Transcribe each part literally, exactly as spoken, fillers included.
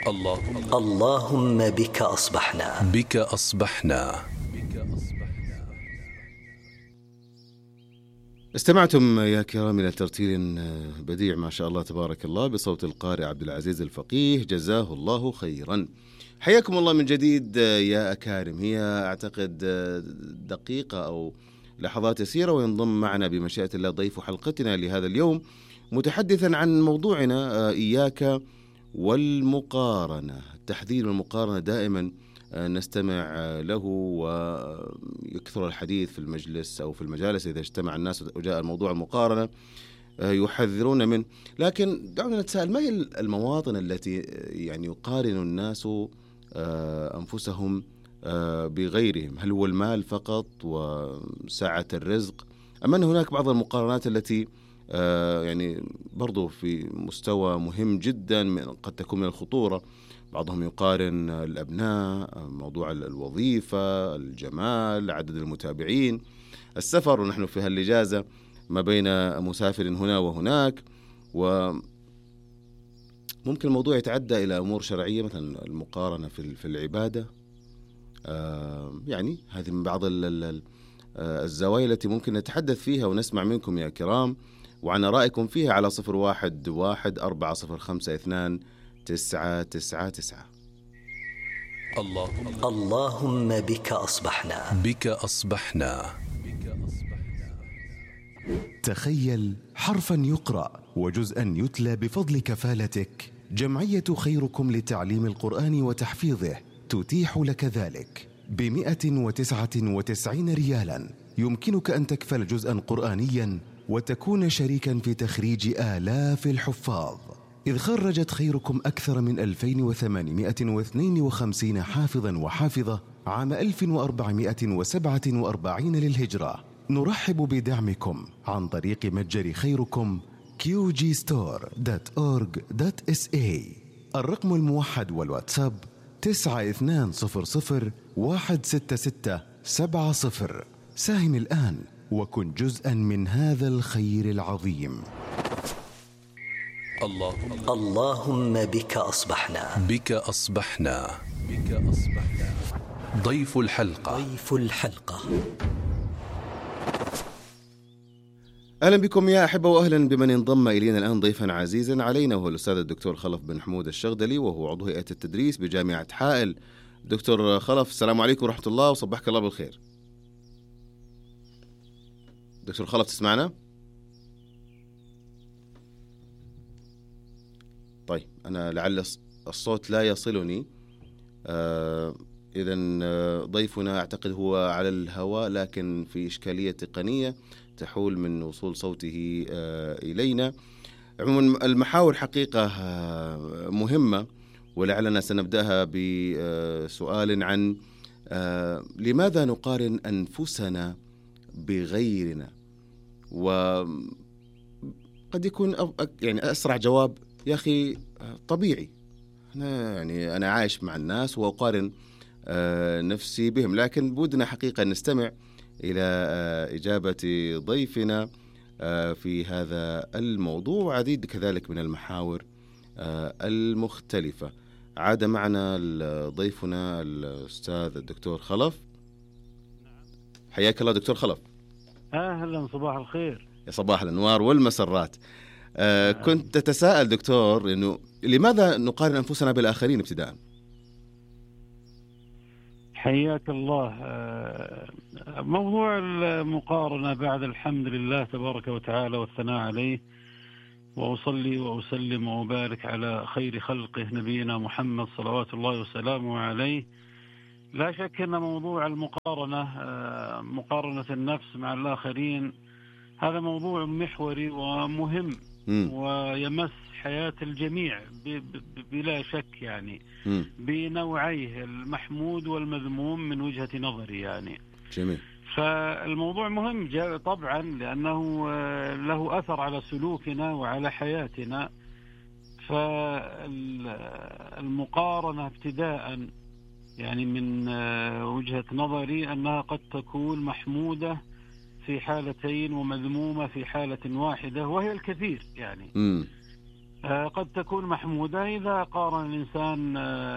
اللهم اللهم بك أصبحنا بك أصبحنا. استمعتم يا كرام إلى ترتيل بديع ما شاء الله تبارك الله بصوت القارئ عبد العزيز الفقيه، جزاه الله خيرا. حياكم الله من جديد يا أكارم. هي أعتقد دقيقة أو لحظات يسيرة وينضم معنا بمشيئة الله ضيف حلقتنا لهذا اليوم متحدثا عن موضوعنا إياك والمقارنة. التحذير والمقارنة دائما نستمع له ويكثر الحديث في المجلس أو في المجالس إذا اجتمع الناس وجاء الموضوع المقارنة يحذرون منه. لكن دعونا نتساءل، ما هي المواطن التي يعني يقارن الناس أنفسهم بغيرهم؟ هل هو المال فقط وسعة الرزق، أم أن هناك بعض المقارنات التي يعني برضو في مستوى مهم جدا قد تكون من الخطورة؟ بعضهم يقارن الأبناء، موضوع الوظيفة، الجمال، عدد المتابعين، السفر، ونحن في هالإجازة ما بين مسافر هنا وهناك. وممكن الموضوع يتعدى إلى أمور شرعية مثلا المقارنة في العبادة. يعني هذه من بعض الزوايا التي ممكن نتحدث فيها ونسمع منكم يا كرام وعن رأيكم فيها على صفر واحد واحد أربعة صفر خمسة اثنان تسعة تسعة تسعة. اللهم اللهم بك أصبحنا بك أصبحنا. تخيل حرفا يقرأ وجزءا يتلى بفضل كفالتك. جمعية خيركم لتعليم القرآن وتحفيظه تتيح لك ذلك بمئة وتسعة وتسعين ريالا. يمكنك أن تكفل جزءا قرآنيا وتكون شريكا في تخريج آلاف الحفاظ، إذ خرجت خيركم أكثر من ألفين وثمانمئة واثنين وخمسين حافظا وحافظة عام ألف وأربعمئة وسبعة وأربعين للهجرة. نرحب بدعمكم عن طريق متجر خيركم كيو جي ستور دوت أورج دوت إس إيه. الرقم الموحد والواتساب تسعة اثنان صفر صفر واحد ستة ستة سبعة صفر. ساهم الآن وكن جزءا من هذا الخير العظيم. اللهم اللهم بك أصبحنا بك أصبحنا بك أصبحنا. ضيف الحلقة ضيف الحلقة. أهلا بكم يا أحبة، وأهلا بمن انضم إلينا الآن ضيفا عزيزا علينا، وهو الأستاذ الدكتور خلف بن حمود الشغدلي، وهو عضو هيئة التدريس بجامعة حائل. دكتور خلف، السلام عليكم ورحمة الله وصبحك الله بالخير. دكتور خلف تسمعنا؟ طيب أنا لعل الصوت لا يصلني. آه إذن ضيفنا أعتقد هو على الهواء لكن في إشكالية تقنية تحول من وصول صوته آه إلينا. عموما المحاور حقيقة آه مهمة، ولعلنا سنبدأها بسؤال عن آه لماذا نقارن أنفسنا بغيرنا؟ وقد يكون يعني أسرع جواب يا أخي طبيعي، أنا يعني أنا عايش مع الناس وأقارن آه نفسي بهم، لكن بودنا حقيقة نستمع إلى آه إجابة ضيفنا آه في هذا الموضوع وعديد كذلك من المحاور آه المختلفة. عاد معنا ضيفنا الأستاذ الدكتور خلف. حياك الله دكتور خلف. أهلا، صباح الخير. يا صباح الأنوار والمسرات. آه كنت تتساءل دكتور إنه لماذا نقارن أنفسنا بالآخرين ابتداء؟ حياك الله. موضوع المقارنة بعد الحمد لله تبارك وتعالى والثناء عليه، وأصلي وأسلم وأبارك على خير خلقه نبينا محمد صلوات الله وسلامه عليه. لا شك أن موضوع المقارنة، مقارنة النفس مع الآخرين، هذا موضوع محوري ومهم م. ويمس حياة الجميع بلا شك، يعني م. بنوعيه المحمود والمذموم من وجهة نظري يعني. جميل. فالموضوع مهم طبعا لأنه له أثر على سلوكنا وعلى حياتنا. فالمقارنة ابتداء يعني من وجهة نظري أنها قد تكون محمودة في حالتين ومذمومة في حالة واحدة، وهي الكثير يعني. م. قد تكون محمودة إذا قارن الإنسان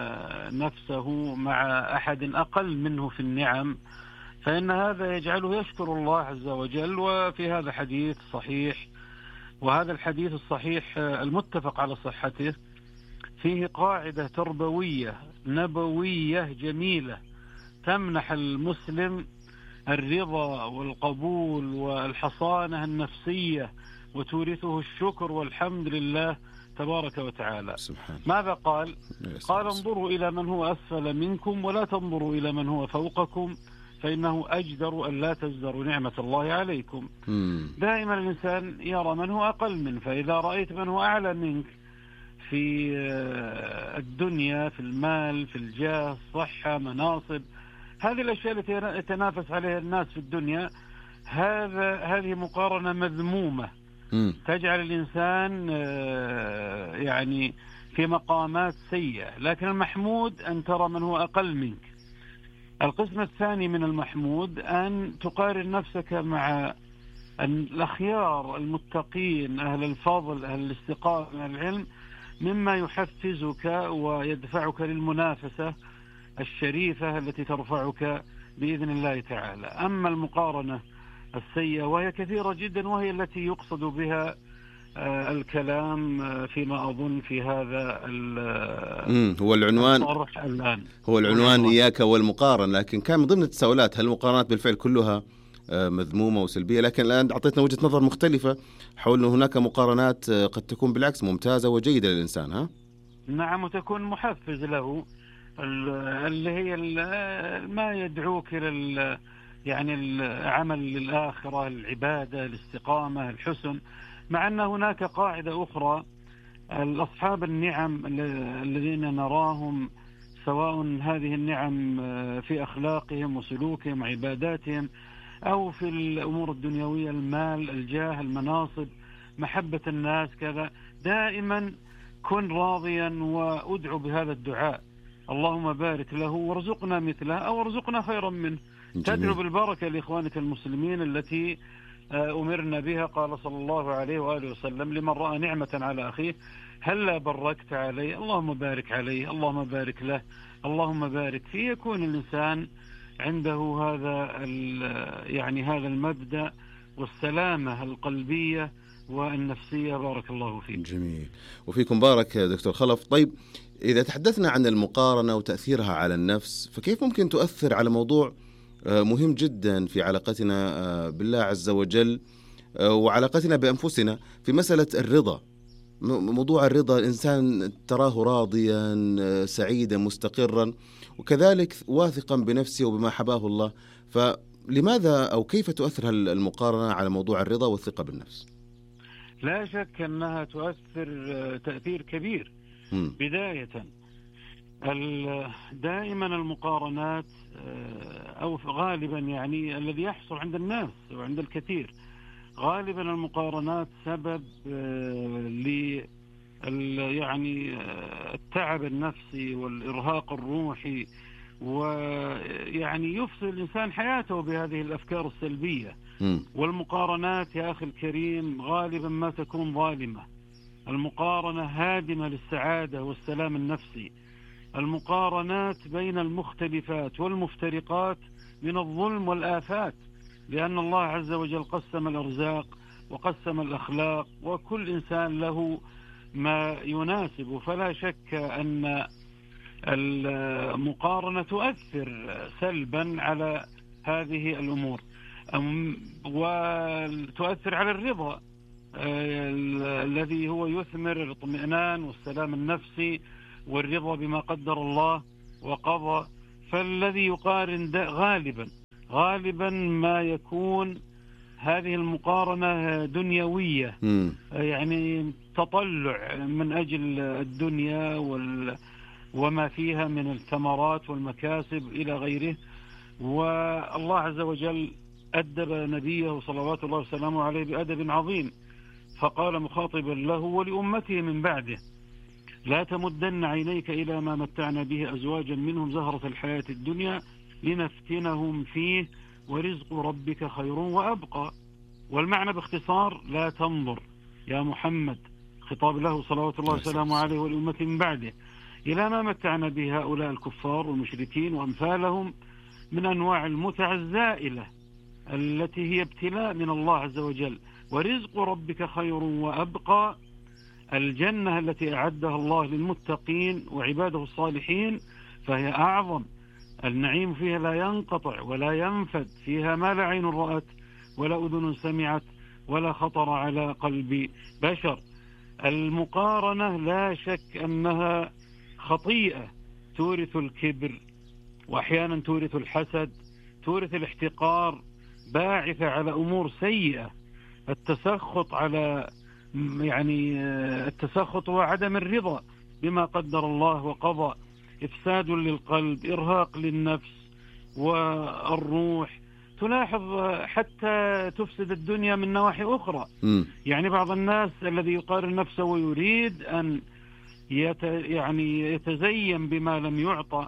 نفسه مع أحد أقل منه في النعم، فإن هذا يجعله يشكر الله عز وجل. وفي هذا حديث صحيح، وهذا الحديث الصحيح المتفق على صحته فيه قاعدة تربوية نبوية جميلة تمنح المسلم الرضا والقبول والحصانة النفسية، وتورثه الشكر والحمد لله تبارك وتعالى. سبحان. ماذا قال؟ قال: انظروا إلى من هو أسفل منكم ولا تنظروا إلى من هو فوقكم، فإنه أجدر أن لا تزدروا نعمة الله عليكم. مم. دائما الإنسان يرى من هو أقل منه، فإذا رأيت من هو أعلى منك في الدنيا، في المال، في الجاه، الصحة، مناصب، هذه الأشياء التي يتنافس عليها الناس في الدنيا، هذا هذه مقارنة مذمومة م. تجعل الإنسان يعني في مقامات سيئة. لكن المحمود أن ترى من هو أقل منك. القسم الثاني من المحمود أن تقارن نفسك مع الأخيار المتقين، أهل الفضل، أهل الاستقامة، أهل العلم، مما يحفزك ويدفعك للمنافسة الشريفة التي ترفعك بإذن الله تعالى. أما المقارنة السيئة وهي كثيرة جدا، وهي التي يقصد بها الكلام فيما أظن في هذا هو العنوان الآن هو العنوان إياك والمقارنة. لكن كان من ضمن التساؤلات هل المقارنات بالفعل كلها مذمومة وسلبية؟ لكن الآن أعطيتنا وجهة نظر مختلفة حول أن هناك مقارنات قد تكون بالعكس ممتازة وجيدة للإنسان. ها؟ نعم، وتكون محفز له، اللي هي ما يدعوك إلى يعني العمل للآخرة، العبادة، الاستقامة، الحسن. مع أن هناك قاعدة أخرى، الأصحاب النعم الذين نراهم سواء هذه النعم في أخلاقهم وسلوكهم وعباداتهم أو في الأمور الدنيوية، المال، الجاه، المناصب، محبة الناس، كذا، دائما كن راضيا وأدعو بهذا الدعاء: اللهم بارك له وارزقنا مثله أو ارزقنا خيرا منه. جميل. تدعو بالبركة لإخوانك المسلمين التي أمرنا بها. قال صلى الله عليه وآله وسلم: لمن رأى نعمة على أخيه هلا باركت عليه، اللهم بارك عليه، اللهم بارك له، اللهم بارك فيه. يكون الإنسان عنده هذا يعني هذا المبدأ والسلامة القلبية والنفسية. بارك الله فيك. جميل، وفيكم بارك دكتور خلف. طيب، إذا تحدثنا عن المقارنة وتأثيرها على النفس، فكيف ممكن تؤثر على موضوع مهم جدا في علاقتنا بالله عز وجل وعلاقتنا بأنفسنا في مسألة الرضا؟ موضوع الرضا، الإنسان تراه راضيا سعيدا مستقرا وكذلك واثقا بنفسه وبما حباه الله، فلماذا أو كيف تؤثر المقارنة على موضوع الرضا والثقة بالنفس؟ لا شك أنها تؤثر تأثير كبير. م. بداية دائما المقارنات أو غالبا يعني الذي يحصل عند الناس وعند الكثير، غالبا المقارنات سبب ل يعني التعب النفسي والإرهاق الروحي، ويعني يفسد الإنسان حياته بهذه الأفكار السلبية. م. والمقارنات يا أخي الكريم غالبا ما تكون ظالمة. المقارنة هادمة للسعادة والسلام النفسي. المقارنات بين المختلفات والمفترقات من الظلم والآفات، لأن الله عز وجل قسم الأرزاق وقسم الأخلاق، وكل إنسان له ما يناسبه. فلا شك أن المقارنة تؤثر سلبا على هذه الأمور، وتؤثر على الرضا الذي هو يثمر الاطمئنان والسلام النفسي والرضا بما قدر الله وقضى. فالذي يقارن غالبا غالبا ما يكون هذه المقارنة دنيوية، م. يعني تطلع من أجل الدنيا وال وما فيها من الثمرات والمكاسب إلى غيره. والله عز وجل أدب نبيه صلوات الله وسلامه عليه بأدب عظيم، فقال مخاطبا له ولأمته من بعده: لا تمدن عينيك إلى ما متعنا به أزواجا منهم زهرة الحياة الدنيا لنفتنهم فيه ورزق ربك خير وأبقى. والمعنى باختصار: لا تنظر يا محمد الخطاب له صلوات الله وسلامه عليه والأمة من بعده، إلى ما متعنا به هؤلاء الكفار والمشركين وأمثالهم من أنواع المتع الزائلة التي هي ابتلاء من الله عز وجل. ورزق ربك خير وأبقى، الجنة التي أعدها الله للمتقين وعباده الصالحين فهي أعظم، النعيم فيها لا ينقطع ولا ينفد، فيها ما لا عين رأت ولا أذن سمعت ولا خطر على قلب بشر. المقارنة لا شك أنها خطيئة تورث الكبر، وأحيانا تورث الحسد، تورث الاحتقار، باعثة على أمور سيئة. التسخط على يعني التسخط وعدم الرضا بما قدر الله وقضى، إفساد للقلب، إرهاق للنفس والروح. تلاحظ حتى تفسد الدنيا من نواحي أخرى. م. يعني بعض الناس الذي يقارن نفسه ويريد أن يت يعني يتزين بما لم يعطى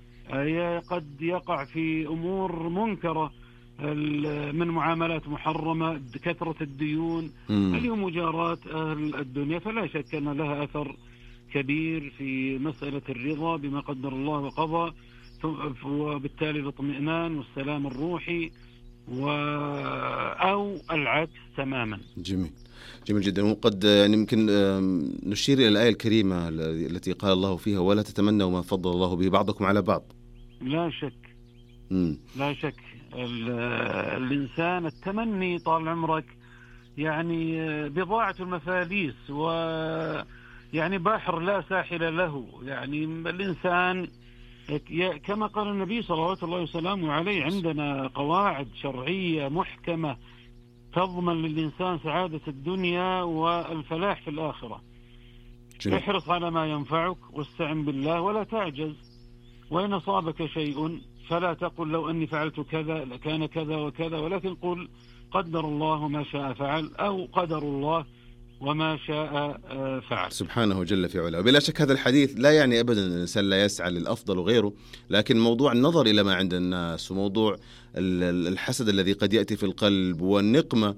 قد يقع في أمور منكرة من معاملات محرمة، كثرة الديون، اليوم مجاراة أهل الدنيا. فلا شك أن لها أثر كبير في مسألة الرضا بما قدر الله وقضى، وبالتالي الاطمئنان والسلام الروحي، و... أو العكس تماما. جميل جميل جدا. وقد يعني يمكن نشير إلى الآية الكريمة التي قال الله فيها: ولا تتمنوا ما فضل الله به بعضكم على بعض. لا شك م. لا شك الإنسان التمني طال عمرك يعني بضاعة المفاليس، ويعني بحر لا ساحل له. يعني الإنسان كما قال النبي صلوات الله وسلامه عليه: عندنا قواعد شرعية محكمة تضمن للإنسان سعادة الدنيا والفلاح في الآخرة. جميل. احرص على ما ينفعك واستعن بالله ولا تعجز، وإن أصابك شيء فلا تقل لو أني فعلت كذا لكان كذا وكذا، ولكن قل قدر الله ما شاء فعل، أو قدر الله وما شاء فعل. سبحانه جل في علاه. بلا شك هذا الحديث لا يعني أبدا أن الإنسان لا يسعى للأفضل وغيره، لكن موضوع النظر إلى ما عند الناس، وموضوع الحسد الذي قد يأتي في القلب، والنقمة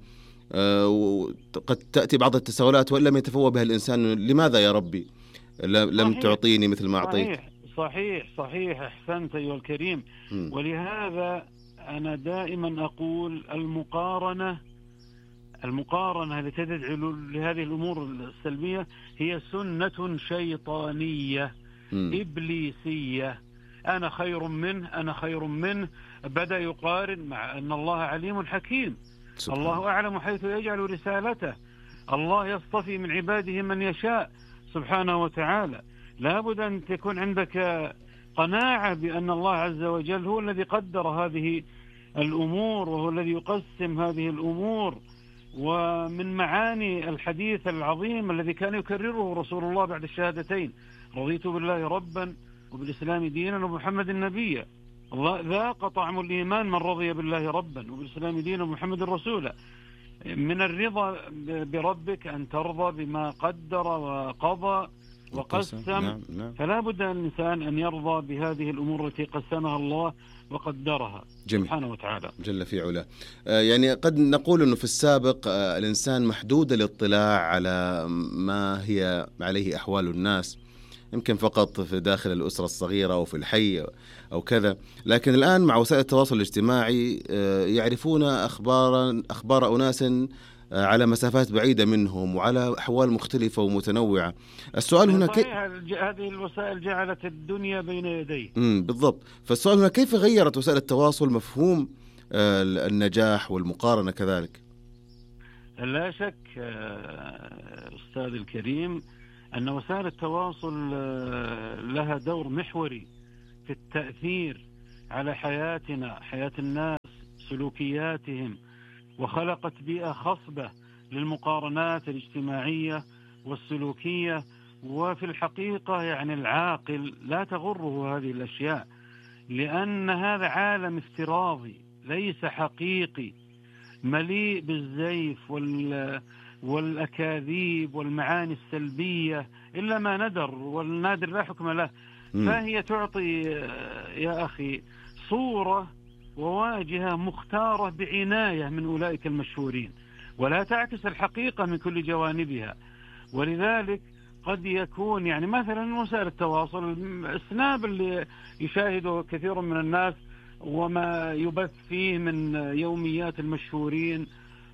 قد تأتي بعض التساؤلات وإن لم يتفوه بها الإنسان: لماذا يا ربي لم صحيح. تعطيني مثل ما أعطيت؟ صحيح صحيح صحيح أحسنت أيها الكريم. م. ولهذا أنا دائما أقول المقارنة المقارنة التي تدعو لهذه الأمور السلبية هي سنة شيطانية م. إبليسية. أنا خير منه أنا خير منه بدأ يقارن، مع أن الله عليم حكيم. سبحان. الله أعلم حيث يجعل رسالته. الله يصطفي من عباده من يشاء سبحانه وتعالى. لابد أن تكون عندك قناعة بأن الله عز وجل هو الذي قدر هذه الأمور، وهو الذي يقسم هذه الأمور. ومن معاني الحديث العظيم الذي كان يكرره رسول الله بعد الشهادتين: رضيت بالله ربا وبالإسلام دينا وبمحمد نبيا. الله ذاق طعم الإيمان من رضي بالله ربا وبالإسلام دينا ومحمد رسولا. من الرضا بربك أن ترضى بما قدر وقضى وقسم. نعم نعم. فلا بد الإنسان أن يرضى بهذه الأمور التي قسمها الله وقدرها جميل. سبحانه وتعالى جل في علاه. آه يعني قد نقول أنه في السابق آه الإنسان محدود الاطلاع على ما هي عليه أحوال الناس، يمكن فقط في داخل الأسرة الصغيرة أو في الحي أو كذا، لكن الآن مع وسائل التواصل الاجتماعي آه يعرفون أخبار أخبار أناس على مسافات بعيدة منهم وعلى أحوال مختلفة ومتنوعة. السؤال هنا كيف هذه الوسائل جعلت الدنيا بين يديه. امم بالضبط. فالسؤال هنا كيف غيرت وسائل التواصل مفهوم النجاح والمقارنة كذلك؟ لا شك أستاذ الكريم أن وسائل التواصل لها دور محوري في التأثير على حياتنا، حياة الناس، سلوكياتهم، وخلقت بيئة خصبة للمقارنات الاجتماعية والسلوكية. وفي الحقيقة يعني العاقل لا تغره هذه الأشياء، لأن هذا عالم افتراضي ليس حقيقي، مليء بالزيف والأكاذيب والمعاني السلبية إلا ما ندر، والنادر لا حكم له. م. فهي تعطي يا أخي صورة وواجهة مختارة بعناية من أولئك المشهورين، ولا تعكس الحقيقة من كل جوانبها. ولذلك قد يكون يعني مثلا وسائل التواصل، السناب اللي يشاهده كثير من الناس وما يبث فيه من يوميات المشهورين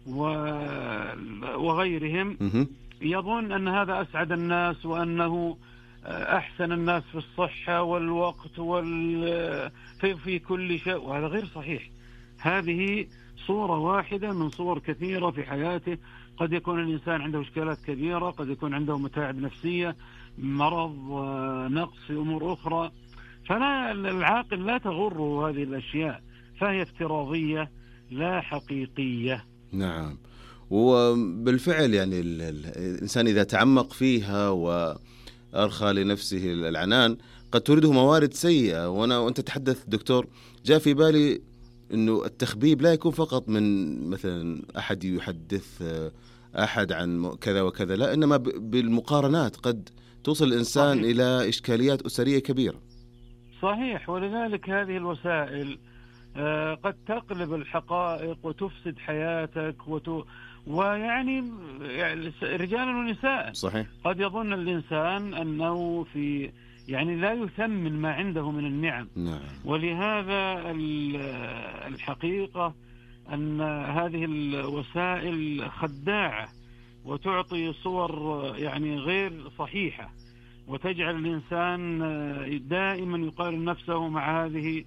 وغيرهم، يظن أن هذا أسعد الناس وأنه أحسن الناس في الصحة والوقت وال في, في كل شيء، وهذا غير صحيح. هذه صورة واحدة من صور كثيرة في حياته. قد يكون الإنسان عنده إشكالات كبيرة، قد يكون عنده متاعب نفسية، مرض، نقص في أمور أخرى، فلا العاقل لا تغره هذه الأشياء، فهي افتراضية لا حقيقية. نعم، وبالفعل يعني الإنسان إذا تعمق فيها وأرخى لنفسه العنان قد تورده موارد سيئة. وأنا وأنت تحدث دكتور جاء في بالي أنه التخبيب لا يكون فقط من مثلا أحد يحدث أحد عن كذا وكذا، لا، إنما بالمقارنات قد توصل الإنسان صحيح. إلى إشكاليات أسرية كبيرة. صحيح، ولذلك هذه الوسائل قد تقلب الحقائق وتفسد حياتك وت... ويعني رجالا ونساء. صحيح. قد يظن الإنسان أنه في يعني لا يثمن ما عنده من النعم. نعم. ولهذا الحقيقة أن هذه الوسائل خداعة وتعطي صور يعني غير صحيحة، وتجعل الإنسان دائما يقارن نفسه مع هذه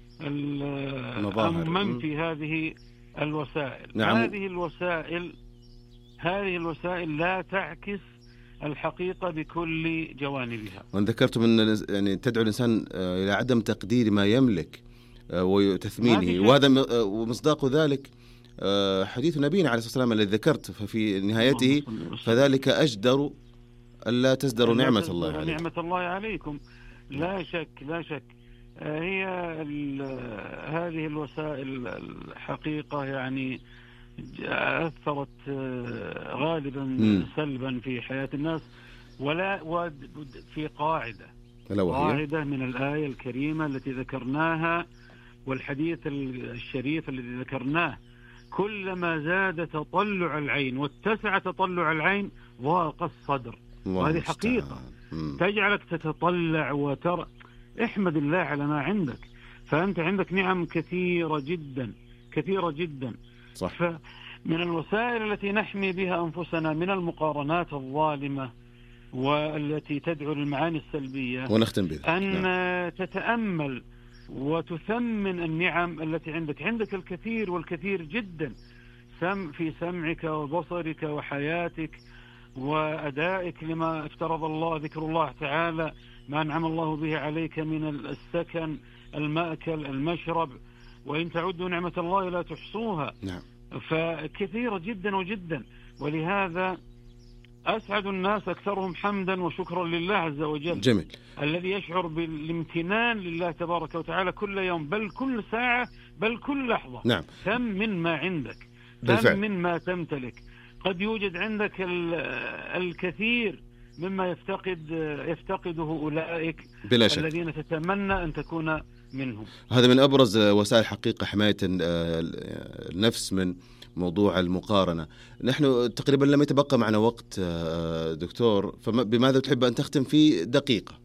المظاهر في هذه الوسائل. نعم. هذه الوسائل هذه الوسائل لا تعكس الحقيقة بكل جوانبها. وأن ذكرت من يعني تدعو الإنسان إلى عدم تقدير ما يملك وتثمينه، وهذا ومصداق ذلك حديث نبينا عليه الصلاة والسلام الذي ذكرت ففي نهايته: فذلك أجدر ألا تزدروا نعمة الله عليكم. نعمة الله عليكم. لا شك لا شك هي هذه الوسائل الحقيقة يعني أثرت غالبا م. سلبا في حياة الناس. ولا وفي قاعدة قاعدة من الآية الكريمة التي ذكرناها والحديث الشريف الذي ذكرناه: كلما زاد تطلع العين واتسع تطلع العين ضاق الصدر. وهذه حقيقة م. تجعلك تتطلع وترى. احمد الله على ما عندك، فأنت عندك نعم كثيرة جدا كثيرة جدا. صح. فمن الوسائل التي نحمي بها أنفسنا من المقارنات الظالمة والتي تدعو للمعاني السلبية ونختم بها أن نعم. تتأمل وتثمن النعم التي عندك. عندك الكثير والكثير جدا سم في سمعك وبصرك وحياتك وأدائك لما افترض الله، ذكر الله تعالى، ما أنعم الله به عليك من السكن، المأكل، المشرب، وإن تعدوا نعمة الله لا تحصوها. نعم. فكثيرة جدا وجدا. ولهذا أسعد الناس أكثرهم حمدا وشكرا لله عز وجل. جميل. الذي يشعر بالامتنان لله تبارك وتعالى كل يوم، بل كل ساعة، بل كل لحظة. نعم. ثمن ما عندك، ثمن ما تمتلك. قد يوجد عندك الكثير مما يفتقد يفتقده أولئك بلا شك الذين تتمنى أن تكون منهم. هذا من أبرز وسائل حقيقة حماية النفس من موضوع المقارنة. نحن تقريبا لم يتبقى معنا وقت دكتور، فبماذا تحب أن تختم في دقيقة؟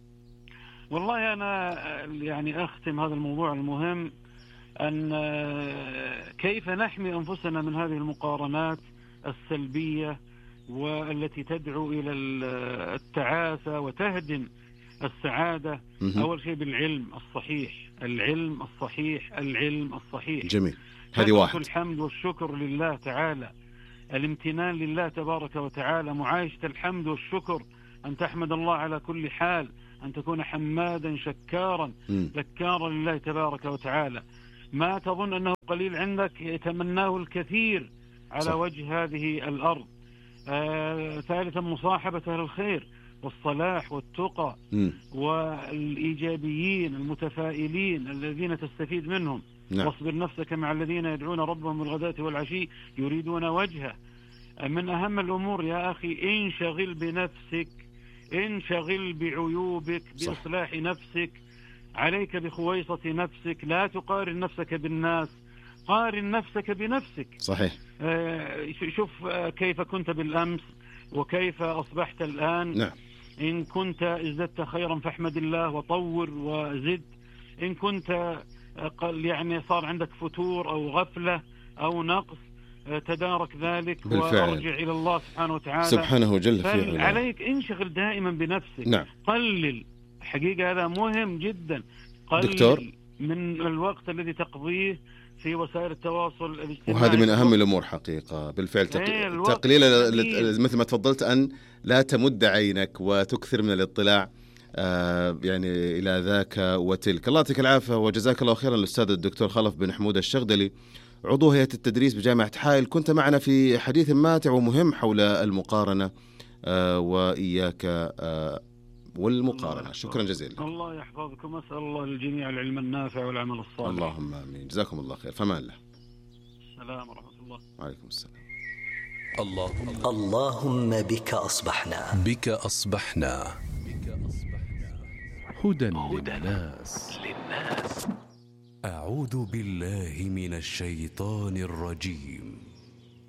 والله أنا يعني أختم هذا الموضوع المهم، أن كيف نحمي أنفسنا من هذه المقارنات السلبية والتي تدعو إلى التعاسة وتهدم السعادة. أول شيء بالعلم الصحيح، العلم الصحيح العلم الصحيح. جميل. هذه واحد. الحمد والشكر لله تعالى، الامتنان لله تبارك وتعالى، معايشة الحمد والشكر، أن تحمد الله على كل حال، أن تكون حمادا شكارا ذكارا لله تبارك وتعالى. ما تظن أنه قليل عندك يتمناه الكثير على صح. وجه هذه الأرض. آه، ثالثا مصاحبة أهل الخير والصلاح والتقى م. والإيجابيين المتفائلين الذين تستفيد منهم. نعم. واصبر نفسك مع الذين يدعون ربهم بالغداة والعشي يريدون وجهه. من أهم الأمور يا أخي انشغل بنفسك، انشغل بعيوبك، بإصلاح نفسك، عليك بخويصة نفسك، لا تقارن نفسك بالناس، قارن نفسك بنفسك. صحيح. آه شوف آه كيف كنت بالأمس، وكيف أصبحت الآن. نعم. إن كنت ازددت خيرا فاحمد الله وطور وزد، إن كنت يعني صار عندك فتور أو غفلة أو نقص تدارك ذلك بالفعل. وارجع إلى الله سبحانه وتعالى سبحانه جل في علاه. عليك انشغل دائما بنفسك. نعم. قلل، حقيقة هذا مهم جدا، قلل دكتور. من الوقت الذي تقضيه في وسائل التواصل الاجتماعي، وهذه من أهم الأمور حقيقة بالفعل. تق... إيه تقليل مثل ما تفضلت أن لا تمد عينك وتكثر من الاطلاع آه يعني إلى ذاك وتلك. الله يعطيك العافية وجزاك الله خيرا الأستاذ الدكتور خلف بن حمود الشغدلي، عضو هيئة التدريس بجامعة حائل. كنت معنا في حديث ماتع ومهم حول المقارنة آه وإياك آه والمقارنة. شكرا جزيلا. الله يحفظكم، أسأل الله للجميع العلم النافع والعمل الصالح. اللهم آمين. جزاكم الله خير. فمان الله. السلام ورحمة الله. وعليكم السلام. اللهم اللهم بك أصبحنا بك أصبحنا هدى للناس. أعوذ بالله من الشيطان الرجيم.